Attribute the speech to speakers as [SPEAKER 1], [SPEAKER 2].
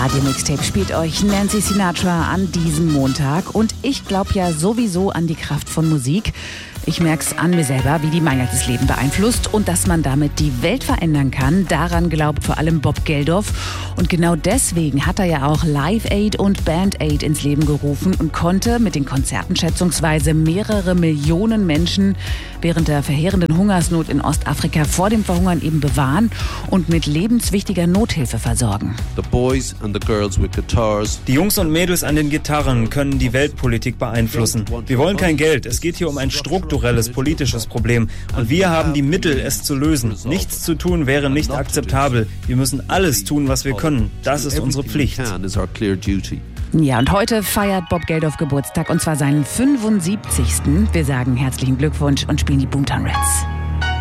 [SPEAKER 1] Radio-Mixtape spielt euch Nancy Sinatra an diesem Montag. Und ich glaube ja sowieso an die Kraft von Musik. Ich merke es an mir selber, wie die mein ganzes Leben beeinflusst und dass man damit die Welt verändern kann. Daran glaubt vor allem Bob Geldof. Und genau deswegen hat er ja auch Live Aid und Band Aid ins Leben gerufen und konnte mit den Konzerten schätzungsweise mehrere Millionen Menschen während der verheerenden Hungersnot in Ostafrika vor dem Verhungern eben bewahren und mit lebenswichtiger Nothilfe versorgen.
[SPEAKER 2] Die Jungs und Mädels an den Gitarren können die Weltpolitik beeinflussen. Wir wollen kein Geld. Es geht hier um ein strukturelles politisches Problem. Und wir haben die Mittel, es zu lösen. Nichts zu tun wäre nicht akzeptabel. Wir müssen alles tun, was wir können. Das ist unsere Pflicht.
[SPEAKER 1] Ja, und heute feiert Bob Geldof Geburtstag, und zwar seinen 75. Wir sagen herzlichen Glückwunsch und spielen die Boomtown Rats.